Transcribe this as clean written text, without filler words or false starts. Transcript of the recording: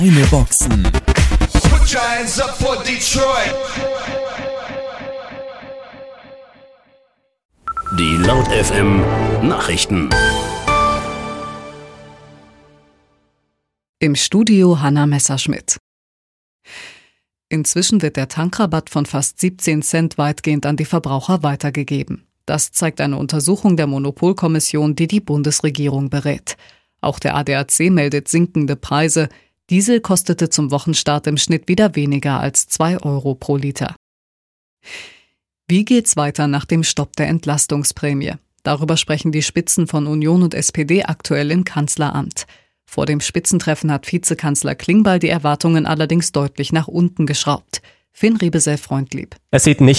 Eine Boxen. Put your hands up for Detroit. Die Laut FM Nachrichten. Im Studio Hanna Messerschmidt. Inzwischen wird der Tankrabatt von fast 17 Cent weitgehend an die Verbraucher weitergegeben. Das zeigt eine Untersuchung der Monopolkommission, die die Bundesregierung berät. Auch der ADAC meldet sinkende Preise. Diesel kostete zum Wochenstart im Schnitt wieder weniger als 2 Euro pro Liter. Wie geht's weiter nach dem Stopp der Entlastungsprämie? Darüber sprechen die Spitzen von Union und SPD aktuell im Kanzleramt. Vor dem Spitzentreffen hat Vizekanzler Klingbeil die Erwartungen allerdings deutlich nach unten geschraubt. Finn Riebesell-Freundlieb. Es sieht nicht